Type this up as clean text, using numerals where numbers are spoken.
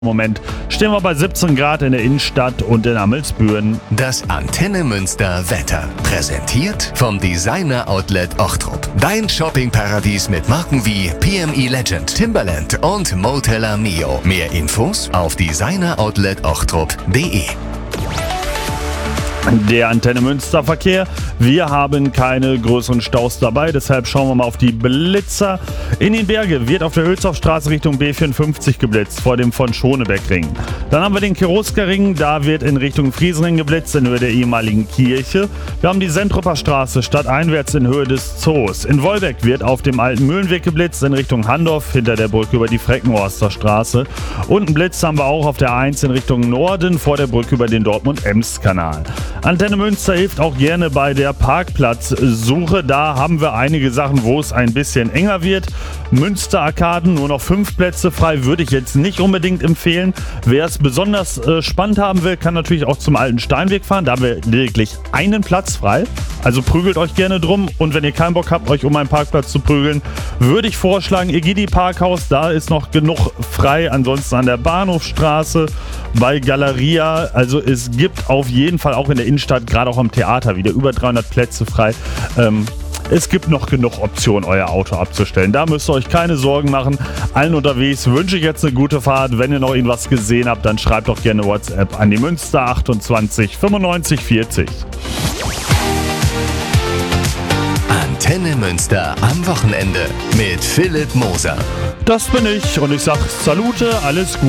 Moment stehen wir bei 17 Grad in der Innenstadt und in Amelsbüren. Das Antenne Münster Wetter. Präsentiert vom Designer Outlet Ochtrup. Dein Shoppingparadies mit Marken wie PME Legend, Timberland und Motella Mio. Mehr Infos auf designeroutletOchtrup.de. Der Antenne Münster Verkehr. Wir haben keine größeren Staus dabei, deshalb schauen wir mal auf die Blitzer. In den Berge wird auf der Hülshoffstraße Richtung B54 geblitzt, vor dem von Schonebeck-Ring. Dann haben wir den Kirosker-Ring, da wird in Richtung Friesenring geblitzt, in Höhe der ehemaligen Kirche. Wir haben die Sentruper Straße stadteinwärts in Höhe des Zoos. In Wolbeck wird auf dem alten Mühlenweg geblitzt, in Richtung Handorf, hinter der Brücke über die Freckenhorster Straße. Und einen Blitz haben wir auch auf der 1 in Richtung Norden, vor der Brücke über den Dortmund-Ems-Kanal. Antenne Münster hilft auch gerne bei der Parkplatzsuche. Da haben wir einige Sachen, wo es ein bisschen enger wird. Münster-Arkaden, nur noch 5 Plätze frei, würde ich jetzt nicht unbedingt empfehlen. Wer es besonders spannend haben will, kann natürlich auch zum alten Steinweg fahren. Da haben wir lediglich einen Platz frei. Also prügelt euch gerne drum. Und wenn ihr keinen Bock habt, euch um einen Parkplatz zu prügeln, würde ich vorschlagen, Egidi Parkhaus, da ist noch genug frei. Ansonsten an der Bahnhofstraße, bei Galeria. Also es gibt auf jeden Fall auch in der Innenstadt, gerade auch am Theater, wieder über 300 Plätze frei. Es gibt noch genug Optionen, euer Auto abzustellen. Da müsst ihr euch keine Sorgen machen. Allen unterwegs wünsche ich jetzt eine gute Fahrt. Wenn ihr noch irgendwas gesehen habt, dann schreibt doch gerne WhatsApp an die Münster 28 95 40. Antenne Münster am Wochenende mit Philipp Moser. Das bin ich und ich sage Salute, alles Gute.